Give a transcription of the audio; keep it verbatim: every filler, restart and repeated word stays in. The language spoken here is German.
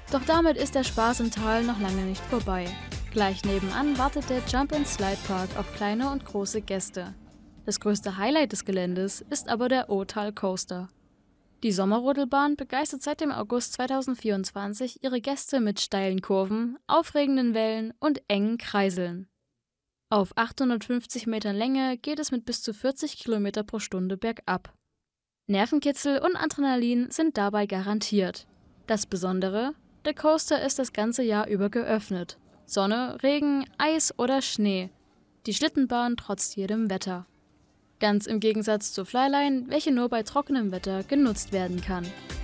Doch damit ist der Spaß im Tal noch lange nicht vorbei. Gleich nebenan wartet der Jump-and-Slide-Park auf kleine und große Gäste. Das größte Highlight des Geländes ist aber der O-Tal Coaster. Die Sommerrodelbahn begeistert seit dem August zweitausendvierundzwanzig ihre Gäste mit steilen Kurven, aufregenden Wellen und engen Kreiseln. Auf achthundertfünfzig Metern Länge geht es mit bis zu vierzig Kilometer pro Stunde bergab. Nervenkitzel und Adrenalin sind dabei garantiert. Das Besondere: Der Coaster ist das ganze Jahr über geöffnet. Sonne, Regen, Eis oder Schnee. Die Schlittenbahn trotzt jedem Wetter. Ganz im Gegensatz zur Flyline, welche nur bei trockenem Wetter genutzt werden kann.